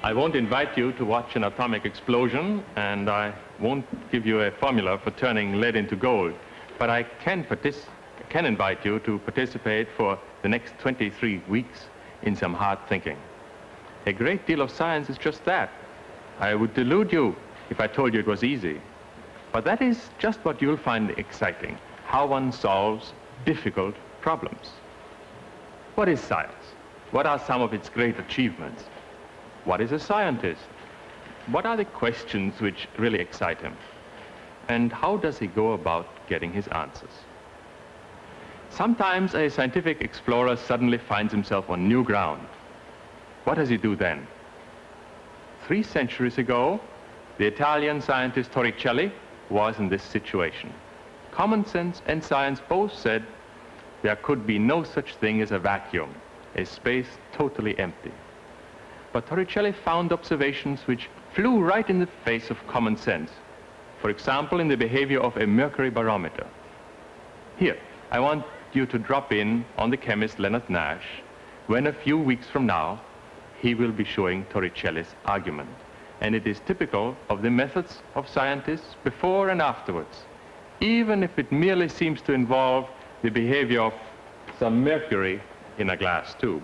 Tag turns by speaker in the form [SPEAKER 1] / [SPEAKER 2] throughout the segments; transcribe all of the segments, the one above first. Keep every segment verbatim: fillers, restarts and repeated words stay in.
[SPEAKER 1] I won't invite you to watch an atomic explosion, and I won't give you a formula for turning lead into gold, but I can, partic- can invite you to participate for the next twenty-three weeks in some hard thinking. A great deal of science is just that. I would delude you if I told you it was easy, but that is just what you'll find exciting, how one solves difficult problems. What is science? What are some of its great achievements? What is a scientist? What are the questions which really excite him? And how does he go about getting his answers? Sometimes a scientific explorer suddenly finds himself on new ground. What does he do then? Three centuries ago, the Italian scientist Torricelli was in this situation. Common sense and science both said there could be no such thing as a vacuum, a space totally empty. But Torricelli found observations which flew right in the face of common sense. For example, in the behavior of a mercury barometer. Here, I want you to drop in on the chemist Leonard Nash when a few weeks from now he will be showing Torricelli's argument. And it is typical of the methods of scientists before and afterwards, even if it merely seems to involve the behavior of some mercury in a glass tube.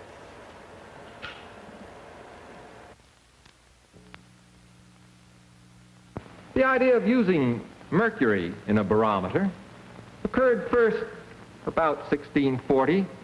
[SPEAKER 2] The idea of using mercury in a barometer occurred first about sixteen forty